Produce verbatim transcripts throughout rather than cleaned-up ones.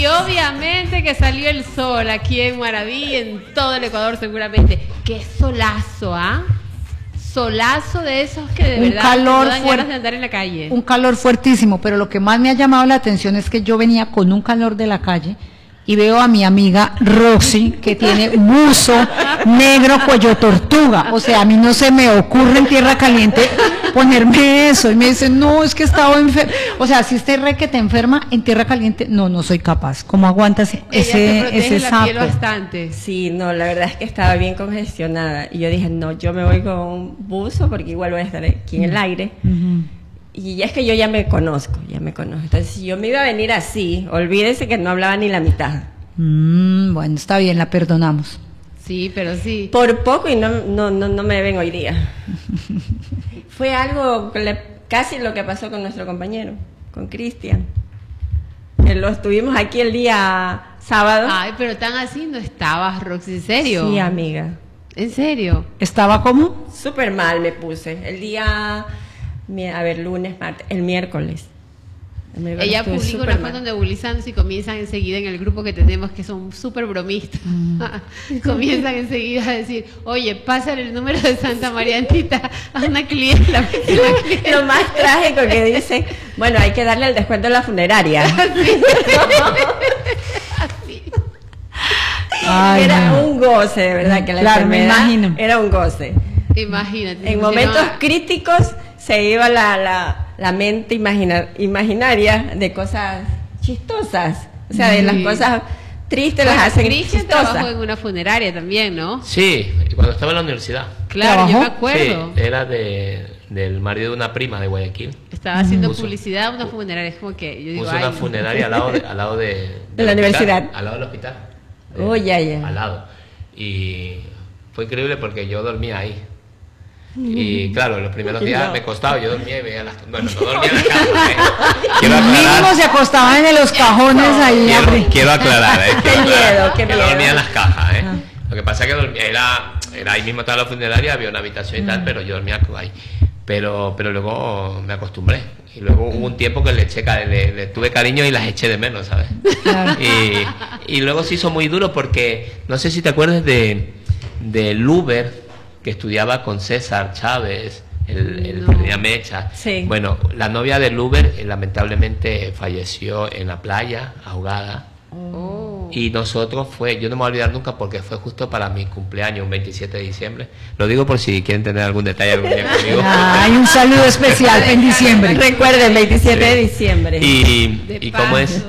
Y obviamente que salió el sol aquí en Maraví, en todo el Ecuador seguramente. Qué solazo, ¿ah? ¿eh? Solazo de esos que de un verdad calor no dan ganas de andar en la calle. Un calor fuertísimo, pero lo que más me ha llamado la atención es que yo venía con un calor de la calle y veo a mi amiga Roxy que tiene buzo negro cuello tortuga. O sea, a mí no se me ocurre en tierra caliente ponerme eso. Y me dice, no, es que estaba enferma. O sea, si este re que te enferma en tierra caliente, no, no soy capaz. ¿Cómo aguantas ese, ese la piel saco? Bastante. Sí, no, la verdad es que estaba bien congestionada. Y yo dije, no, yo me voy con un buzo porque igual voy a estar aquí en el aire. Uh-huh. Y es que yo ya me conozco, ya me conozco. Entonces, si yo me iba a venir así, olvídese que no hablaba ni la mitad. Mm, bueno, está bien, la perdonamos. Sí, pero sí. Por poco y no, no, no, no me ven hoy día. Fue algo, casi lo que pasó con nuestro compañero, con Cristian. Que lo estuvimos aquí el día sábado. Ay, pero tan así no estabas, Roxy, ¿en serio? Sí, amiga. ¿En serio? ¿Estaba cómo? Súper mal me puse. El día... A ver, lunes, martes, el miércoles. El miércoles Ella publica una foto donde Bulizándose y comienzan enseguida en el grupo que tenemos, que son súper bromistas. Mm. Comienzan enseguida a decir, oye, pásale el número de Santa Marianita a una clienta. Una clienta. Lo más trágico que dice, bueno, hay que darle el descuento a la funeraria. Ay, era no. un goce, de verdad, que la claro, me imagino. Era un goce. Imagínate. En momentos a... críticos se iba la, la, la mente imagina, imaginaria de cosas chistosas. O sea, de las cosas tristes las hacen Cristian chistosas. trabajó en una funeraria también, ¿no? Sí, cuando estaba en la universidad. Claro, ¿trabajó? Yo me acuerdo. Sí, era de, del marido de una prima de Guayaquil. Estaba haciendo puso, publicidad a una funeraria. Es como que yo digo, puso una funeraria al lado de, al lado de, de, de la universidad. Al lado del hospital. Oh, ya, ya. Al lado. Y fue increíble porque yo dormía ahí. Y claro, los primeros días no. me costaba, yo dormía y veía las... Bueno, no dormía en la cama, ¿eh? Quiero aclarar. Mínimo se acostaban en los cajones no, ahí. Quiero, quiero aclarar, ¿eh? Qué miedo, qué miedo. Yo dormía en las cajas, ¿eh? Ah. Lo que pasa es que dormía, era, era ahí mismo estaba la funeraria, había una habitación y tal, mm. pero yo dormía ahí. Pero, pero luego me acostumbré. Y luego hubo un tiempo que le eché, le, le tuve cariño y las eché de menos, ¿sabes? Claro. Y, y luego se hizo muy duro porque, no sé si te acuerdas de, de Luber, que estudiaba con César Chávez, el, el no. tenía mecha. Sí. Bueno, la novia de Luber eh, lamentablemente falleció en la playa, ahogada. Oh. Y nosotros fue, yo no me voy a olvidar nunca porque fue justo para mi cumpleaños, un veintisiete de diciembre. Lo digo por si quieren tener algún detalle algún día conmigo. Ah, hay un saludo especial en diciembre. Recuerden, veintisiete de diciembre. Y, y cómo es.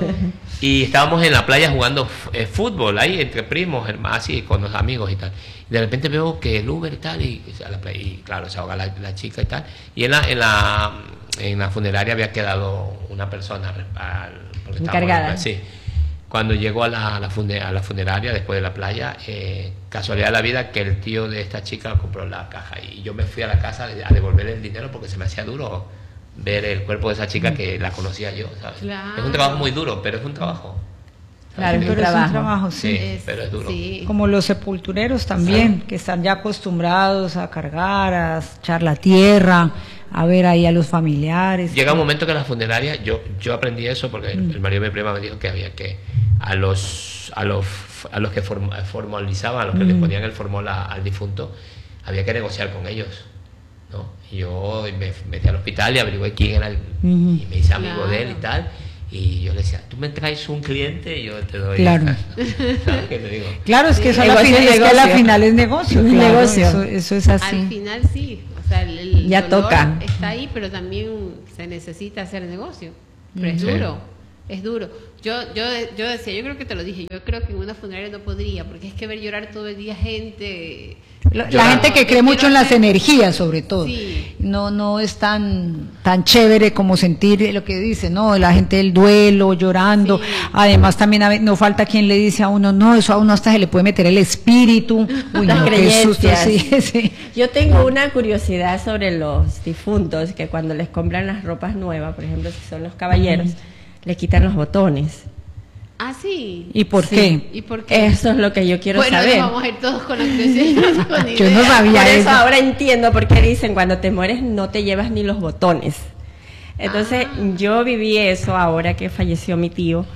Y estábamos en la playa jugando eh, fútbol ahí entre primos, hermanos, así con los amigos y tal. Y de repente veo que el Uber y tal, y, y claro, se ahoga la, la chica y tal. Y en la, en la en la funeraria había quedado una persona al, encargada. Sí. Cuando llegó a la, a, la funeraria, a la funeraria después de la playa, eh, casualidad de la vida que el tío de esta chica compró la caja. Y yo me fui a la casa a devolverle el dinero porque se me hacía duro ver el cuerpo de esa chica que la conocía yo, ¿sabes? Claro. Es un trabajo muy duro, pero es un trabajo. Claro, pero es un trabajo, sí. sí es, pero es duro. Sí. Como los sepultureros también, sí. que están ya acostumbrados a cargar, a echar la tierra, a ver ahí a los familiares. Llega un momento que la funeraria, yo yo aprendí eso porque mm. el marido de mi prima me dijo que había que a los a los a los que form, formalizaban, a los que mm. le ponían el formol a, al difunto, había que negociar con ellos. ¿no? Y yo me metí al hospital y averigué quién era el, mm. y me hice amigo claro. de él y tal. Y yo le decía, tú me traes un cliente y yo te doy... Claro. ¿Sabes qué te digo? Claro, es que eso sí, a, la final, es que a la final es negocio. Claro, negocio. Eso, eso es así. Al final sí. O sea, el, el ya toca. Está ahí, pero también se necesita hacer negocio. Pero es sí. duro. Es duro. Yo, yo, yo decía, yo creo que te lo dije, yo creo que en una funeraria no podría, porque es que ver llorar todo el día gente... La, la gente que cree mucho en las energías, sobre todo. Sí. No no es tan tan chévere como sentir lo que dice, no, la gente del duelo, llorando. Sí. Además también a, no falta quien le dice a uno, no, eso a uno hasta se le puede meter el espíritu. Uy, las no, creencias. Qué susto, sí, sí. Yo tengo una curiosidad sobre los difuntos, que cuando les compran las ropas nuevas, por ejemplo, si son los caballeros, uh-huh. les quitan los botones. Ah, sí. ¿Y por sí. qué? ¿Y por qué? Eso es lo que yo quiero bueno, saber. Bueno, vamos a ir todos con la curiosidad. No tengo ni yo idea. no sabía por eso. eso. Ahora entiendo por qué dicen cuando te mueres no te llevas ni los botones. Entonces, ah. yo viví eso ahora que falleció mi tío.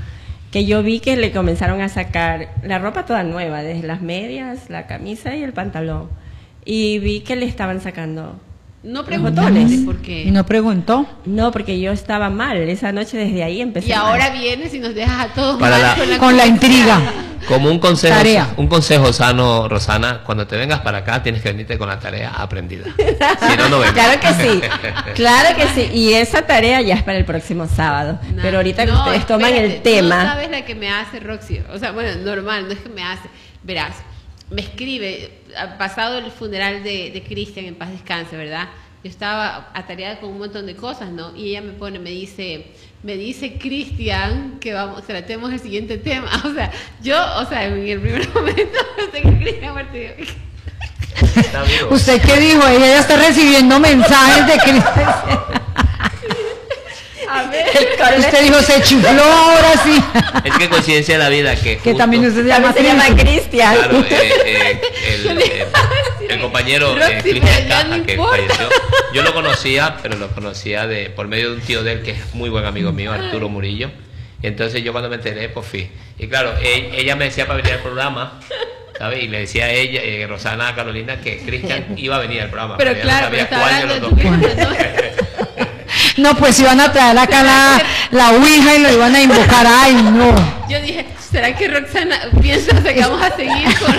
que yo vi que le comenzaron a sacar la ropa toda nueva, desde las medias, la camisa y el pantalón. Y vi que le estaban sacando No los preguntaste botones. por qué. ¿Y no preguntó? No, porque yo estaba mal. Esa noche desde ahí empecé Y ahora mal. vienes y nos dejas a todos Para mal la- con la, Con la intriga. Como un consejo, Tarea. un consejo sano, Rosana, cuando te vengas para acá tienes que venirte con la tarea aprendida. Si no, no vengas. Claro que sí, claro que sí. Y esa tarea ya es para el próximo sábado. No, Pero ahorita que no, ustedes toman el espérate, tema. No sabes la que me hace Roxy. O sea, bueno, normal, no es que me hace. Verás, me escribe, ha pasado el funeral de, de Cristian, en paz descanse, ¿verdad? Yo estaba atareada con un montón de cosas, ¿no? Y ella me pone, me dice, me dice Cristian que vamos, tratemos el siguiente tema. O sea, yo, o sea, en el primer momento pensé que Cristian muerto. y digo, Está vivo. ¿Usted qué dijo? Ella ya está recibiendo mensajes de Cristian. a ver, Usted dijo, se chifló ahora sí. Es que coincidencia de la vida que Que justo- también usted se llama También se llama Cristian. Cristian. Claro, eh, eh, el, Yo le eh, iba a decir, el compañero eh, Roxy, Cristian pero ya no Caja, que importa. falleció, yo lo conocía, pero lo conocía de por medio de un tío de él que es muy buen amigo mío, Arturo Murillo. Y entonces yo cuando me enteré, pues fui. Y claro, e- ella me decía para venir al programa, ¿sabes? Y le decía a ella, eh, Rosana, a Carolina, que Cristian iba a venir al programa. pero ella claro, pero no estaba sabía cuál de hablando los de tu dos. Cristian, ¿no? No, pues iban a traer acá la, la ouija y lo iban a invocar. Ay, no. Yo dije, ¿será que Roxana piensa que vamos a seguir con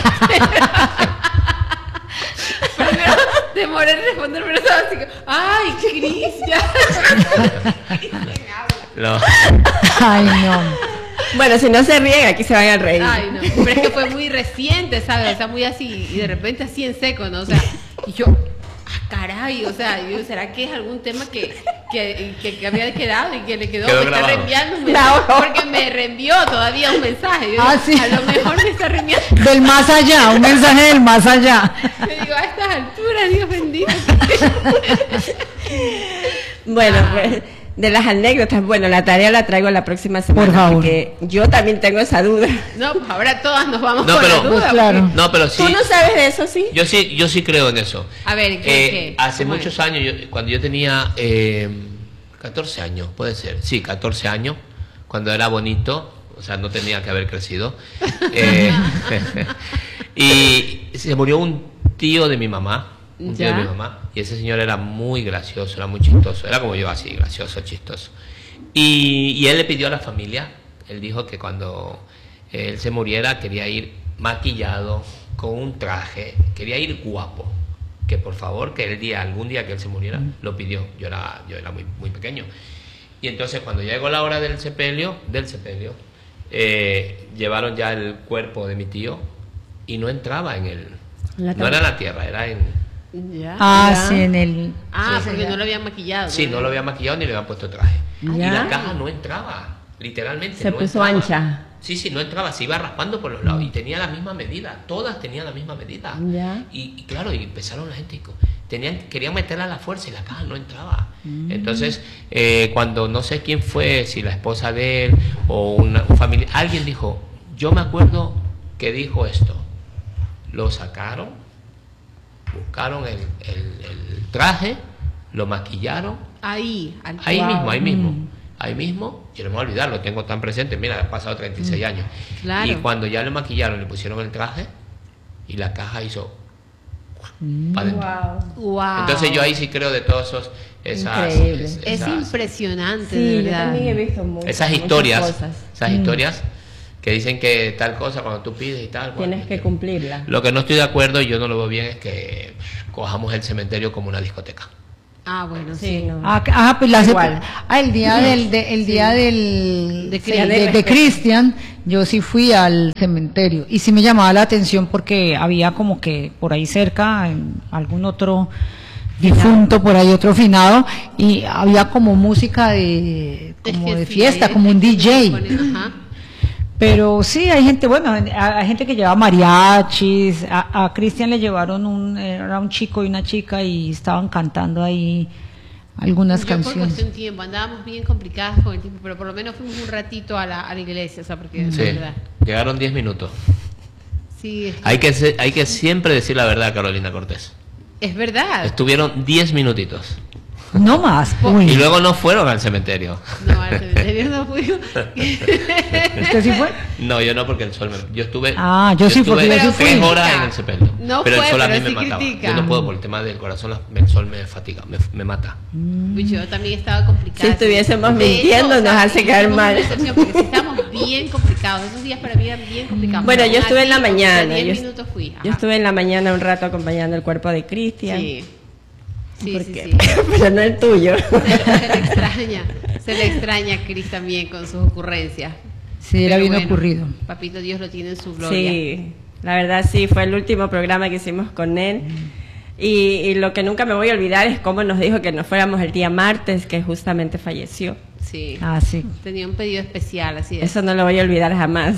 Primero demoré en responder, pero estaba así, que, ¡ay, Cristian! No. Ay, no. Bueno, si no se ríen, aquí se van a reír. Ay, no, pero es que fue muy reciente, ¿sabes? O sea, muy así, y de repente así en seco, ¿no? O sea, y yo, ah, caray, o sea, yo, ¿será que es algún tema que, que, que, que había quedado y que le quedó, Quedó me está grabado. reenviando un mensaje? Porque me reenvió todavía un mensaje. Yo Ah, digo, sí. a lo mejor me está reenviando. Del más allá, un mensaje del más allá. Yo digo, a estas alturas, Dios bendito. Bueno, pues, de las anécdotas, bueno, la tarea la traigo la próxima semana. Por favor. Porque yo también tengo esa duda. No, pues ahora todas nos vamos No, con pero- la duda. Pues claro. porque- No, pero sí. ¿Tú no sabes de eso, sí? Yo sí, yo sí creo en eso. A ver, ¿qué? Eh, qué? hace ¿Cómo muchos es? años, yo- cuando yo tenía eh, catorce años, puede ser, sí, catorce años, cuando era bonito, o sea, no tenía que haber crecido, eh, y se murió un tío de mi mamá, un tío Ya. de mi mamá, y ese señor era muy gracioso, era muy chistoso, era como yo así, gracioso, chistoso. Y, y él le pidió a la familia, él dijo que cuando él se muriera quería ir maquillado, con un traje, quería ir guapo, que por favor, que el día, algún día que él se muriera, lo pidió. Yo era, yo era muy, muy pequeño. Y entonces cuando llegó la hora del sepelio, del sepelio, eh, llevaron ya el cuerpo de mi tío y no entraba en el, La no era en la tierra, era en, Ya. Ah, Ya. sí, en el... Ah, sí, porque ya. no lo habían maquillado. sí, no lo había maquillado ni le habían puesto traje. Y Ya. la caja no entraba, literalmente. Se no puso entraba. ancha. Sí, sí, no entraba, se iba raspando por los lados y tenía la misma medida, todas tenían la misma medida. Ya. Y, y claro, y empezaron la gente, y co- tenían, querían meterla a la fuerza y la caja no entraba. Entonces, eh, cuando no sé quién fue, si la esposa de él o una, un familiar, alguien dijo, yo me acuerdo que dijo esto, lo sacaron, buscaron el, el- el traje, lo maquillaron, Ahí, al ahí Wow. mismo, ahí mismo. Mm. Ahí mismo, yo no me voy a olvidar, lo tengo tan presente, mira, han pasado treinta y seis años. Claro. Y cuando ya le maquillaron, le pusieron el traje y la caja hizo para adentro. Wow. Wow. Entonces yo ahí sí creo de todos esos esas, Increíble. es- Es esas, impresionante, Sí, de yo verdad. también he visto muchas, esas muchas historias, cosas. esas historias que dicen que tal cosa cuando tú pides y tal. bueno, Tienes que cumplirla. Lo que no estoy de acuerdo y yo no lo veo bien es que pff, cojamos el cementerio como una discoteca. Ah, bueno, sí. Sí, no. Ah, ah, pues la Igual. ah, el día del de- el día del De de, Cristian. de- de Cristian, yo sí fui al cementerio y sí me llamaba la atención porque había como que por ahí cerca en algún otro difunto, por ahí otro finado, y había como música de como de fiestita, fiesta, y como un D gente J. pone- Ajá. Pero sí, hay gente, bueno, hay hay gente que lleva mariachis, a, a Cristian le llevaron un, era un chico y una chica y estaban cantando ahí algunas Yo por canciones. cuestión de tiempo, andábamos bien complicadas con el tiempo, pero por lo menos fuimos un ratito a la, a la iglesia, o sea, porque Sí, de verdad. llegaron diez minutos. Sí, es, Hay que, se- hay que siempre decir la verdad, Carolina Cortés. es verdad. Estuvieron diez minutitos. No más. Po- Uy. Y luego no fueron al cementerio. No, al cementerio no fuimos. ¿Usted sí fue? No, yo no, porque el sol me... Yo estuve... Ah, yo sí, porque estuve yo sí fui. tres horas en el sepelio. No pero fue, el sol a pero mí me sí mataba. critica. Yo no puedo, por el tema del corazón, la- el sol me fatiga, me, me mata. Pues yo también estaba complicada. Si estuviésemos De mintiendo, hecho, o sea, nos hace sí, caer hicimos mal. una excepción, porque sí estábamos bien complicados. Esos días para mí eran bien complicados. Bueno, yo Aún estuve en la así, como mañana, que yo- diez minutos fui. Yo Ajá. estuve en la mañana un rato acompañando el cuerpo de Cristian. Sí. Sí, sí, Porque- sí. pero no el tuyo. Se le extraña. Se le extraña a Cris también con sus ocurrencias. Sí, era Pero bien bueno, ocurrido. Papito Dios lo tiene en su gloria. Sí, la verdad sí, fue el último programa que hicimos con él. Y, y lo que nunca me voy a olvidar es cómo nos dijo que nos fuéramos el día martes, que justamente falleció. Sí. Ah, sí. Tenía un pedido especial, así es. Eso no lo voy a olvidar jamás.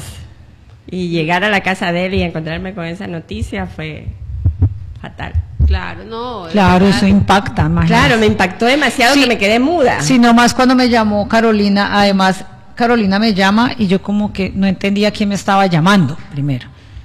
Y llegar a la casa de él y encontrarme con esa noticia fue fatal. Claro, no. de Claro, verdad. eso impacta, imagínate. Claro, me impactó demasiado Sí. que me quedé muda. Sí, nomás cuando me llamó Carolina, además Carolina me llama y yo como que no entendía quién me estaba llamando primero.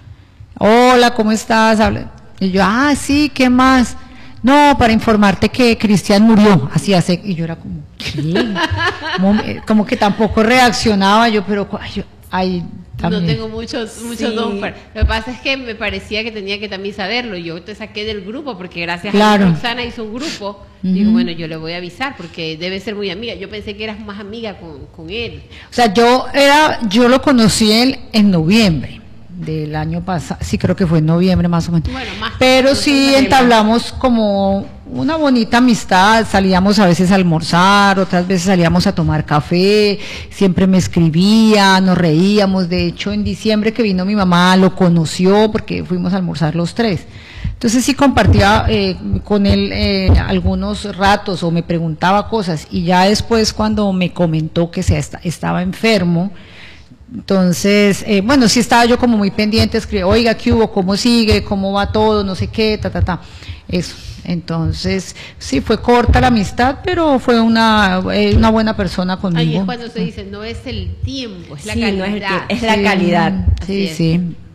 Hola, ¿cómo estás? Habla- Y yo, ah, sí, ¿qué más? No, para informarte que Cristian murió, así hace, y yo era como, ¿qué? Como, me- como que tampoco reaccionaba yo, pero, ay, yo, ay, también. No tengo muchos muchos Sí. don. Lo que pasa es que me parecía que tenía que también saberlo. Yo te saqué del grupo porque gracias Claro. a Roxana hizo un grupo. Digo, bueno, yo le voy a avisar porque debe ser muy amiga. Yo pensé que eras más amiga con, con él. O sea, yo era, yo lo conocí él en noviembre del año pasado, sí creo que fue en noviembre más o menos. Bueno, más. Pero no sí sé, noviembre. entablamos como una bonita amistad, salíamos a veces a almorzar, otras veces salíamos a tomar café, siempre me escribía, nos reíamos, de hecho en diciembre que vino mi mamá lo conoció porque fuimos a almorzar los tres. Entonces sí compartía eh, con él eh, algunos ratos o me preguntaba cosas y ya después cuando me comentó que se esta- estaba enfermo, entonces, eh, bueno, sí estaba yo como muy pendiente, escribí, oiga, ¿qué hubo? ¿Cómo sigue? ¿Cómo va todo? No sé qué, ta, ta, ta. Eso. Entonces, sí, fue corta la amistad, pero fue una, eh, una buena persona conmigo. Ahí es cuando se dice, no es el tiempo, es la Sí, no es el calidad. tiempo, es la Sí, calidad. Sí, Así es. sí.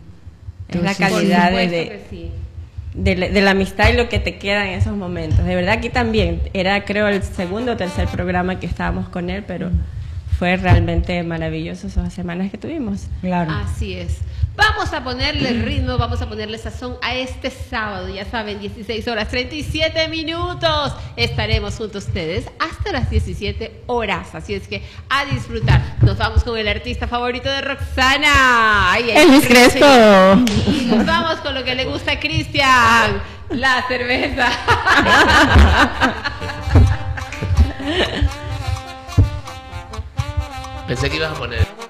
Es la Entonces, Por calidad de, supuesto de- que sí. de la- de la amistad y lo que te queda en esos momentos. De verdad que también era creo el segundo o tercer programa que estábamos con él, pero fue realmente maravilloso esas semanas que tuvimos. Claro. Así es. Vamos a ponerle ritmo, vamos a ponerle sazón a este sábado. Ya saben, dieciséis horas treinta y siete minutos. Estaremos junto a ustedes hasta las diecisiete horas. Así es que a disfrutar. Nos vamos con el artista favorito de Roxana. Ay, ay, Elvis Crespo. Y nos vamos con lo que le gusta a Cristian, la cerveza. Pensé que ibas a poner...